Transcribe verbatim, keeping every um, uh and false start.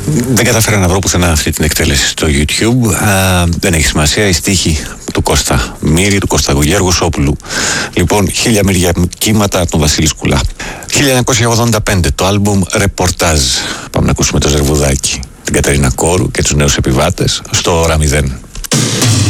Δεν καταφέρα να βρω πουθενά αυτή την εκτέλεση στο YouTube. Α, δεν έχει σημασία, η στίχη του Κώστα Μύρη, του Κώστα Γεργοσόπουλου. Λοιπόν, χίλια μύρια κύματα από τον Βασίλη Σκουλά. χίλια εννιακόσια ογδόντα πέντε, το άλμπουμ Ρεπορτάζ. Πάμε να ακούσουμε το Ζερβουδάκι, την Κατερίνα Κόρου και τους νέους επιβάτες στο Ωρα μηδέν.